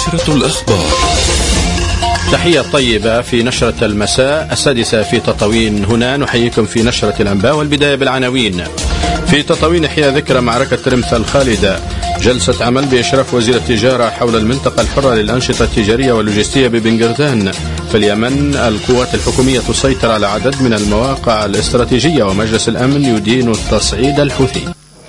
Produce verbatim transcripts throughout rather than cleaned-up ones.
نشرة الأخبار. تحية طيبة في نشرة المساء السادسة في تطاوين. هنا نحييكم في نشرة الأنباء، والبداية بالعناوين. في تطاوين إحياء ذكرى معركة رمثا الخالدة، جلسة عمل بإشراف وزير التجارة حول المنطقة الحرة للأنشطة التجارية واللوجستية ببنغردان. في اليمن القوات الحكومية تسيطر على عدد من المواقع الاستراتيجية، ومجلس الأمن يدين التصعيد الحوثي.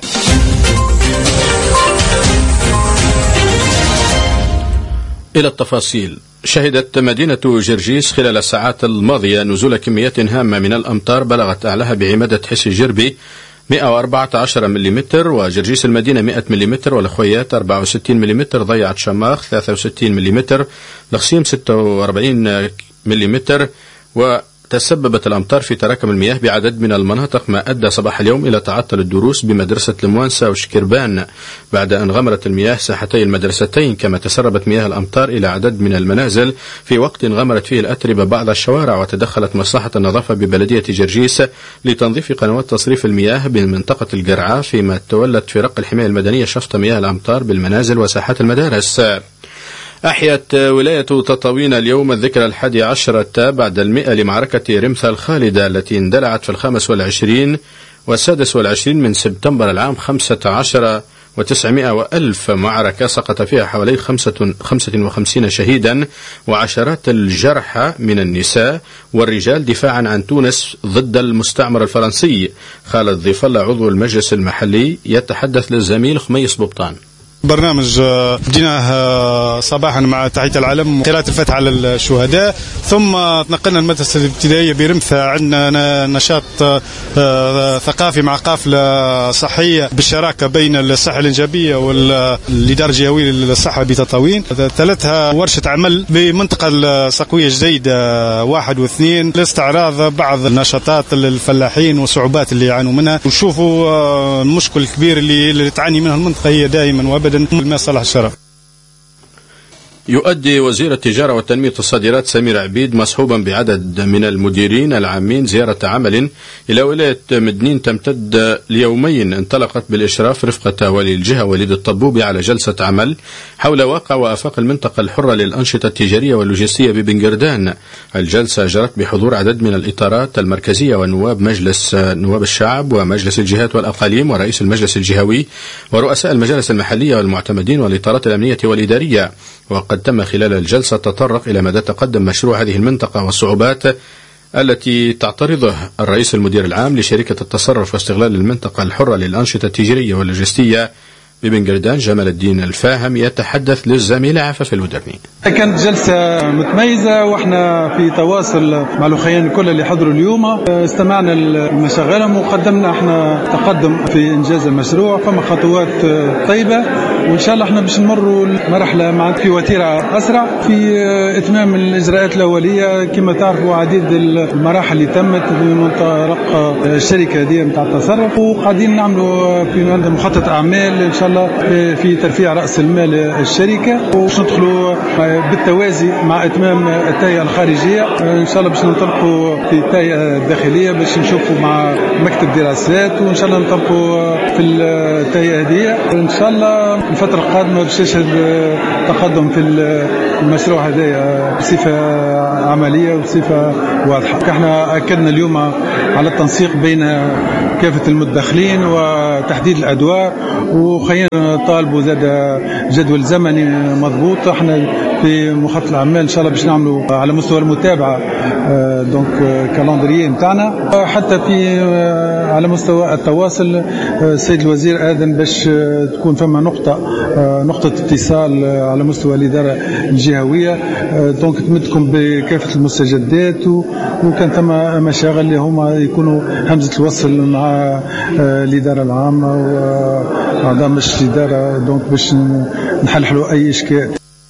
إلى التفاصيل. شهدت مدينة جرجيس خلال الساعات الماضية نزول كميات هامة من الأمطار بلغت أعلاها بعمادة حس الجربي مئة وأربعة عشر ملم، وجرجيس المدينة مئة ملم، والخويات أربعة وستين ملم، ضيعة شماخ ثلاثة وستين ملم، الخصيم ستة وأربعين ملم. وتسببت الأمطار في تراكم المياه بعدد من المناطق، ما أدى صباح اليوم إلى تعطل الدروس بمدرسة الموانسة وشكربان بعد أن غمرت المياه ساحتي المدرستين، كما تسربت مياه الأمطار إلى عدد من المنازل في وقت غمرت فيه الأتربة بعض الشوارع. وتدخلت مصلحة النظافة ببلدية جرجيس لتنظيف قنوات تصريف المياه بمنطقة القرعة، فيما تولت فرق الحماية المدنية شفط مياه الأمطار بالمنازل وساحات المدارس. أحيت ولاية تطاوين اليوم الذكرى الحادي عشرة بعد المئة لمعركة رمثا الخالدة التي اندلعت في الخامس والعشرين والسادس والعشرين من سبتمبر العام خمسة عشر وتسعمائة وألف، معركة سقط فيها حوالي خمسة خمسة وخمسين شهيدا وعشرات الجرحى من النساء والرجال دفاعا عن تونس ضد المستعمر الفرنسي. خالد ضيف الله عضو المجلس المحلي يتحدث للزميل خميس بوبطان. برنامج بديناه صباحا مع تحية العلم قراءة الفتح على الشهداء، ثم تنقلنا المدرسة الابتدائية برمثا، عندنا نشاط ثقافي مع قافلة صحية بالشراكة بين الصحة الإنجابية والإدارة الجهوية للصحة بتطاوين. ثلاثها ورشة عمل بمنطقة الصقوية الجديدة واحد واثنين لاستعراض بعض النشاطات الفلاحين والصعوبات اللي يعانوا منها، وشوفوا المشكل الكبير اللي, اللي تعاني منه المنطقة هي دائما وابدا الماء صلاح الشرف. يؤدي وزير التجارة والتنمية الصادرات سمير عبيد مصحوبا بعدد من المديرين العامين زيارة عمل إلى ولاية مدنين تمتد ليومين، انطلقت بالإشراف رفقة والي الجهة وليد الطبوبي على جلسة عمل حول واقع وآفاق المنطقة الحرة للأنشطة التجارية واللوجستية ببنغردان. الجلسة جرت بحضور عدد من الإطارات المركزية ونواب مجلس نواب الشعب ومجلس الجهات والأقاليم ورئيس المجلس الجهوي ورؤساء المجالس المحلية والمعتمدين والإطارات الأمنية والإدارية. وقد تم خلال الجلسة التطرق إلى مدى تقدم مشروع هذه المنطقة والصعوبات التي تعترضه الرئيس المدير العام لشركة التصرف واستغلال المنطقة الحرة للأنشطة التجارية واللوجستية ببنغردان جمال الدين الفاهم يتحدث للزميلة عفاف الودرني. كانت جلسة متميزة واحنا في تواصل مع الأخوين كل اللي حضروا اليوم، استمعنا لمشاغلهم وقدمنا احنا تقدم في إنجاز المشروع، فما خطوات طيبة وإن شاء الله احنا باش نمروا مرحلة مع في وتيرة أسرع في إتمام الإجراءات الأولية. كما تعرفوا عديد المراحل اللي تمت في منطلق الشركة هذه متاع التصرف، وقاعدين نعملوا في مخطط أعمال إن شاء الله في ترفيع رأس المال الشركة، وباش ندخلوا بالتوازي مع إتمام التهيئة الخارجية إن شاء الله باش ننطلقوا في التهيئة الداخلية باش نشوفوا مع مكتب دراسات، وإن شاء الله ننطلقوا في التهيئة هذه إن شاء الله الفترة القادمة باش تشهد تقدم في المشروع هذا بصفة عملية وبصفة واضحة. احنا أكدنا اليوم على التنسيق بين كافة المتدخلين وتحديد الأدوار، وخلينا طالبوا زاد جدول زمني مضبوط. احنا في مخطط الأعمال إن شاء الله باش نعملوا على مستوى المتابعة دونك كالندريه نتاعنا، حتى في على مستوى التواصل السيد الوزير آذن باش تكون فما نقطة نقطة اتصال على مستوى الإدارة الجهوية دونك تمدكم بكافة المستجدات، وكان ثم مشاغل اللي هما يكونوا همزة الوصل مع الإدارة العامة وأعضاء مجلس الإدارة دونك باش نحلحلوا أي إشكال.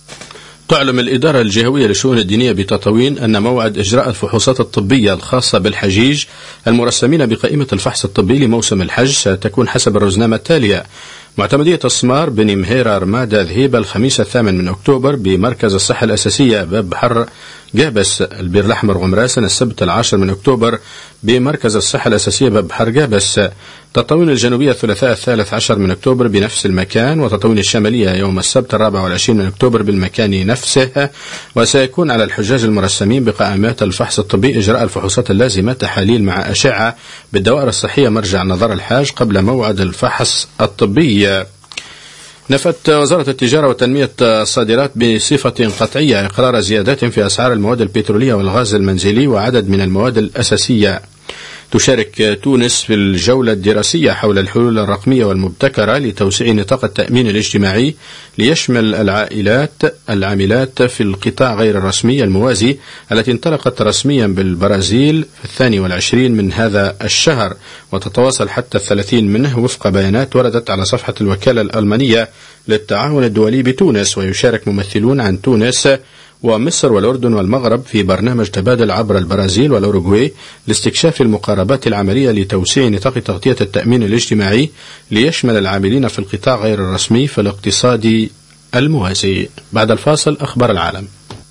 تعلم الإدارة الجهوية للشؤون الدينية بتطاوين أن موعد إجراء الفحوصات الطبية الخاصة بالحجيج المرسمين بقائمة الفحص الطبي لموسم الحج ستكون حسب الرزنامة التالية: معتمدية السمار بن مهيرة رمادة ذهيب الخميس الثامن من أكتوبر بمركز الصحة الأساسية باب بحر جابس البير الأحمر غمراسن السبت العاشر من أكتوبر بمركز الصحة الأساسية ببحر جابس. تطاوين الجنوبية الثلاثاء الثالث عشر من أكتوبر بنفس المكان، وتطاوين الشمالية يوم السبت الرابع والعشرين من أكتوبر بالمكان نفسه. وسيكون على الحجاج المرسمين بقائمات الفحص الطبي إجراء الفحوصات اللازمة، تحاليل مع أشعة بالدوائر الصحية مرجع نظر الحاج قبل موعد الفحص الطبي. نفت وزارة التجارة وتنمية الصادرات بصفة قطعية إقرار زيادات في أسعار المواد البترولية والغاز المنزلي وعدد من المواد الأساسية. تشارك تونس في الجولة الدراسية حول الحلول الرقمية والمبتكرة لتوسيع نطاق التأمين الاجتماعي ليشمل العائلات العاملات في القطاع غير الرسمي الموازي التي انطلقت رسميا بالبرازيل في الثاني والعشرين من هذا الشهر، وتتواصل حتى الثلاثين منه وفق بيانات وردت على صفحة الوكالة الألمانية للتعاون الدولي بتونس. ويشارك ممثلون عن تونس ومصر والأردن والمغرب في برنامج تبادل عبر البرازيل والأوروغواي لاستكشاف المقاربات العملية لتوسيع نطاق تغطية التأمين الاجتماعي ليشمل العاملين في القطاع غير الرسمي في الاقتصاد الموازي. بعد الفاصل أخبار العالم.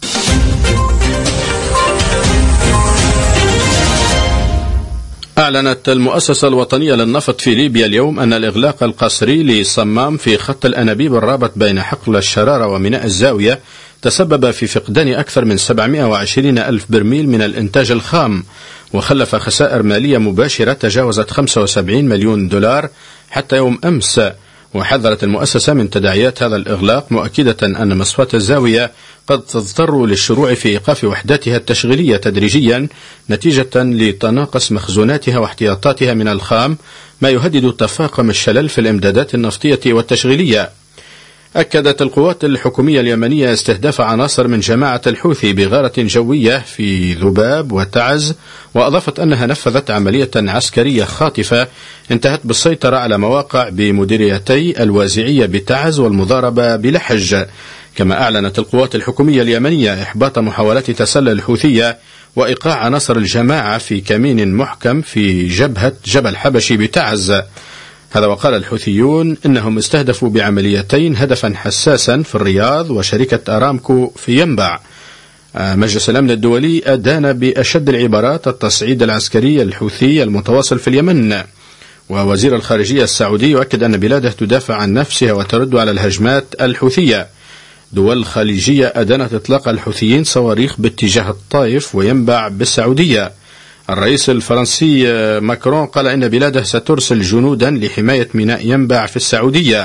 أعلنت المؤسسة الوطنية للنفط في ليبيا اليوم أن الإغلاق القسري لصمام في خط الأنابيب الرابط بين حقل الشرارة وميناء الزاوية تسبب في فقدان أكثر من سبعمائة وعشرين ألف برميل من الإنتاج الخام، وخلف خسائر مالية مباشرة تجاوزت خمسة وسبعين مليون دولار حتى يوم أمس. وحذرت المؤسسة من تداعيات هذا الإغلاق، مؤكدة أن مصفاة الزاوية قد تضطر للشروع في إيقاف وحداتها التشغيلية تدريجيا نتيجة لتناقص مخزوناتها واحتياطاتها من الخام، ما يهدد تفاقم الشلل في الإمدادات النفطية والتشغيلية. أكدت القوات الحكومية اليمنية استهداف عناصر من جماعة الحوثي بغارة جوية في ذباب وتعز، وأضافت أنها نفذت عملية عسكرية خاطفة انتهت بالسيطرة على مواقع بمديريتي الوازعية بتعز والمضاربة بلحج. كما أعلنت القوات الحكومية اليمنية إحباط محاولات تسلل الحوثية وإيقاع عناصر الجماعة في كمين محكم في جبهة جبل حبشي بتعز. هذا وقال الحوثيون إنهم استهدفوا بعمليتين هدفا حساسا في الرياض وشركة أرامكو في ينبع. مجلس الأمن الدولي أدان بأشد العبارات التصعيد العسكري الحوثي المتواصل في اليمن. ووزير الخارجية السعودي يؤكد أن بلاده تدافع عن نفسها وترد على الهجمات الحوثية. دول خليجية أدانت إطلاق الحوثيين صواريخ باتجاه الطائف وينبع بالسعودية. الرئيس الفرنسي ماكرون قال إن بلاده سترسل جنودا لحماية ميناء ينبع في السعودية.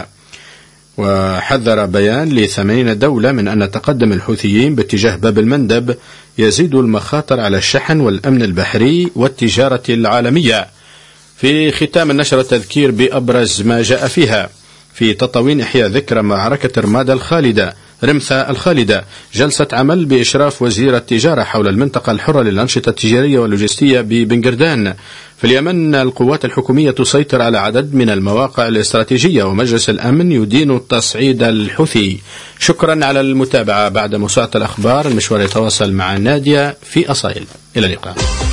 وحذر بيان لثمانين دولة من أن تقدم الحوثيين باتجاه باب المندب يزيد المخاطر على الشحن والأمن البحري والتجارة العالمية. في ختام النشرة تذكير بأبرز ما جاء فيها. في تطاوين إحياء ذكرى معركة رمادة الخالدة رمثا الخالدة، جلسة عمل بإشراف وزير التجارة حول المنطقة الحرة للأنشطة التجارية واللوجستية ببنغردان. في اليمن القوات الحكومية تسيطر على عدد من المواقع الاستراتيجية، ومجلس الأمن يدين تصعيد الحوثي. شكرا على المتابعة. بعد موسوعة الأخبار المشوار يتواصل مع نادية في أصائل. إلى اللقاء.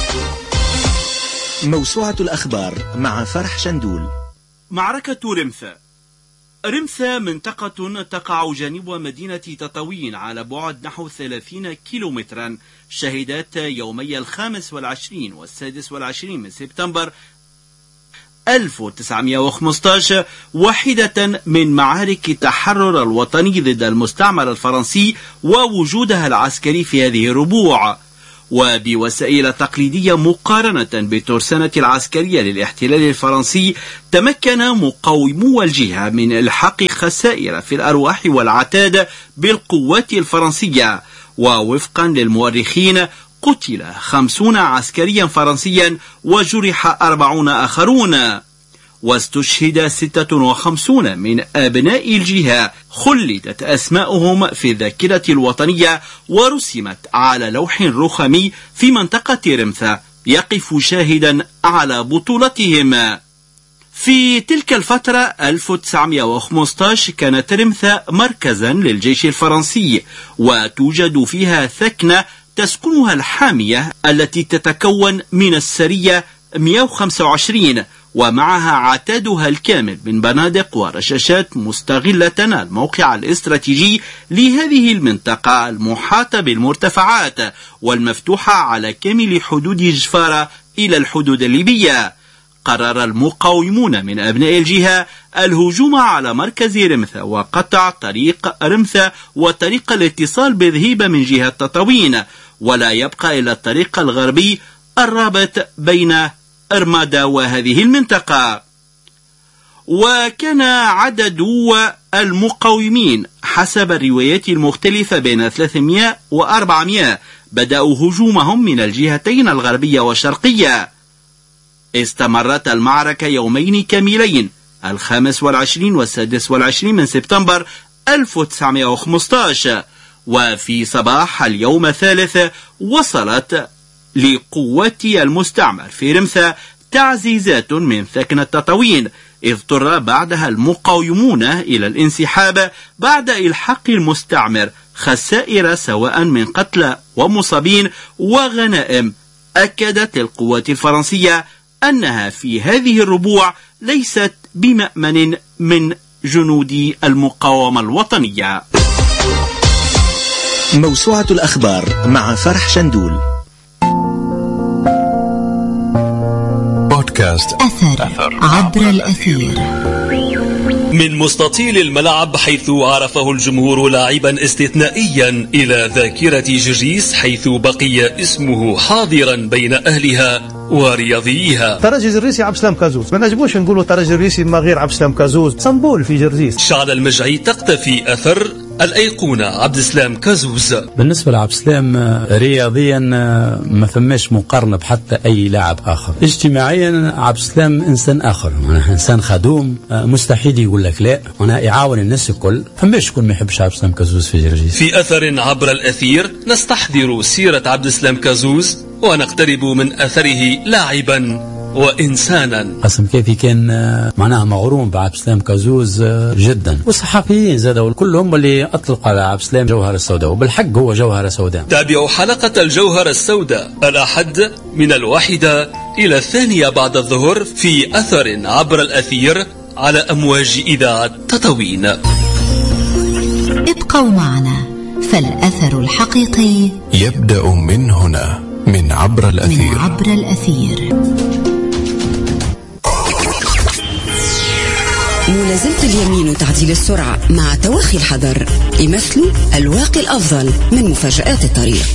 موسوعة الأخبار مع فرح شندول. معركة رمثا. رمثا منطقة تقع جنوب مدينة تطاوين على بعد نحو ثلاثين كيلومترا، شهدت يومي الخامس والعشرين والسادس والعشرين من سبتمبر ألف وتسعمائة وخمسة عشر واحدة من معارك التحرر الوطني ضد المستعمر الفرنسي ووجودها العسكري في هذه الربوع، وبوسائل تقليدية مقارنة بالترسانة العسكرية للاحتلال الفرنسي. تمكن مقاومو الجهة من إلحاق خسائر في الأرواح والعتاد بالقوات الفرنسية، ووفقا للمؤرخين قتل خمسون عسكريا فرنسيا وجرح أربعون آخرون، واستشهد ستة وخمسون من أبناء الجهة. خلدت أسماؤهم في الذاكرة الوطنية ورسمت على لوح رخمي في منطقة رمثا يقف شاهدا على بطولتهم. في تلك الفترة ألف وتسعمائة وخمسة عشر كانت رمثا مركزا للجيش الفرنسي، وتوجد فيها ثكنة تسكنها الحامية التي تتكون من السرية مئة وخمسة وعشرين ومعها عتادها الكامل من بنادق ورشاشات، مستغلة الموقع الاستراتيجي لهذه المنطقة المحاطة بالمرتفعات والمفتوحة على كامل حدود جفارة إلى الحدود الليبية. قرر المقاومون من أبناء الجهة الهجوم على مركز رمثة وقطع طريق رمثة وطريق الاتصال بذهيبة من جهة تطاوين، ولا يبقى إلا الطريق الغربي الرابط بين أرمادة وهذه المنطقة. وكان عدد المقاومين حسب الروايات المختلفة بين ثلاثمائة وأربعمائة بدأوا هجومهم من الجهتين الغربية والشرقية. استمرت المعركة يومين كاملين، الخامس والعشرين والسادس والعشرين من سبتمبر ألف وتسعمائة وخمسة عشر، وفي صباح اليوم الثالث وصلت لقوات المستعمر في رمثة تعزيزات من ثكنة تطاوين، إذ اضطر بعدها المقاومون إلى الانسحاب بعد إلحاق المستعمر خسائر سواء من قتلى ومصابين وغنائم. أكدت القوات الفرنسية أنها في هذه الربوع ليست بمأمن من جنود المقاومة الوطنية. موسوعة الأخبار مع فرح شندول. بودكاست أثر, أثر عبر الأثير. من مستطيل الملعب حيث عرفه الجمهور لاعبا استثنائيا إلى ذاكرة جرجيس حيث بقي اسمه حاضرا بين أهلها ورياضيها. ترجي جرجيسي عبد السلام كازوز، ما نجموش نقولوا ترجي جرجيسي ما غير عبد السلام كازوز، صنبول في جرجيس. شعل المجعي تقتفي أثر الأيقونة عبد السلام كازوز. بالنسبة لعبد السلام رياضيا ما فماش مقارنة بحتى أي لاعب آخر. اجتماعيا عبد السلام إنسان آخر، أنا إنسان خدوم، مستحيل يقول لك لا، أنا يعاون الناس الكل، فماش كل ما يحبش عبد السلام كازوز في جرجيس. في أثر عبر الأثير نستحضر سيرة عبد السلام كازوز ونقترب من أثره لاعبا وإنسانا. قسم كيفي كان معناها مغروم بعبد السلام كازوز جدا، والصحفيين زادوا كلهم اللي أطلقوا على عبد السلام جوهرة السوداء، وبالحق هو جوهرة سوداء. تابعوا حلقة الجوهرة السوداء الأحد من الواحدة إلى الثانية بعد الظهر في أثر عبر الأثير على أمواج إذاعة تطاوين. ابقوا معنا، فالأثر الحقيقي يبدأ من هنا، من عبر الأثير. من عبر الأثير. منازلة اليمين وتعديل السرعة مع توخي الحذر يمثلوا الواقي الأفضل من مفاجآت الطريق.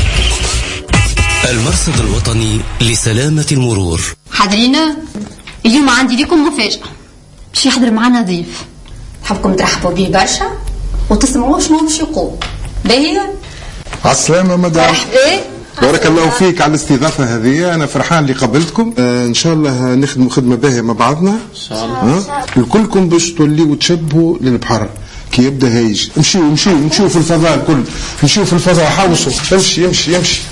المرصد الوطني لسلامة المرور. حاضرين، اليوم عندي لكم مفاجأة، باش يحضر معنا ضيف حبكم ترحبوا بيه برشا وتسمعوا شنو باش يقول. باهية؟ عالسلامة مدام. مرحبا، بارك الله فيك على الاستضافة هذه، أنا فرحان اللي قبلتكم. آه إن شاء الله نخدموا خدمة باهية مع بعضنا إن شاء الله. الكلكم باش توليوا تشبهوا للبحر كي يبدا هيج. امشيوا امشيوا امشيوا في الفضاء الكل، امشيوا في الفضاء، حوصوا، امشي امشي امشي.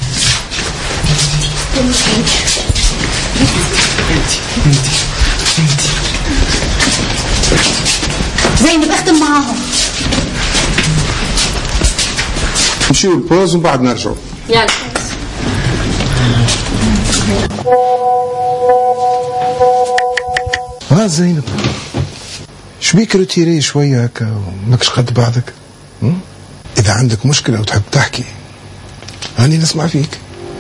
زينب اختم معاهم. امشيوا البوز ومن بعد نرجعوا. يلا. ها زينب، شبيك روتيري شوية هكا وماكش قد بعضك؟ إذا عندك مشكلة وتحب تحكي هاني نسمع فيك.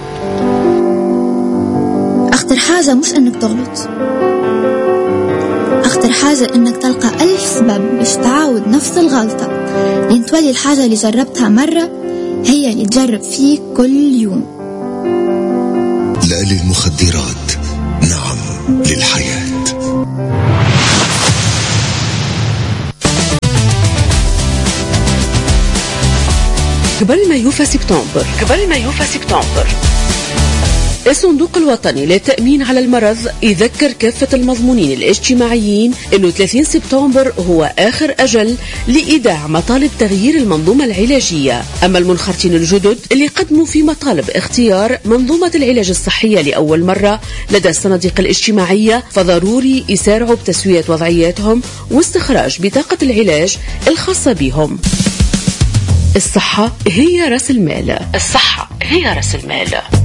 أخطر حاجة مش إنك تغلط، أخطر حاجة إنك تلقى ألف سبب باش تعاود نفس الغلطة، لين تولي الحاجة اللي جربتها مرة هي اللي تجرب فيك كل يوم. لا للمخدرات، نعم للحياة. قبل ما يوفى سبتمبر، قبل ما يوفى سبتمبر الصندوق الوطني للتأمين على المرض يذكر كافة المضمونين الاجتماعيين أنه ثلاثين سبتمبر هو آخر أجل لإيداع مطالب تغيير المنظومة العلاجية. أما المنخرطين الجدد اللي قدموا في مطالب اختيار منظومة العلاج الصحية لأول مرة لدى الصناديق الاجتماعية، فضروري يسارعوا بتسوية وضعياتهم واستخراج بطاقة العلاج الخاصة بهم. الصحة هي رأس المال، الصحة هي رأس المال.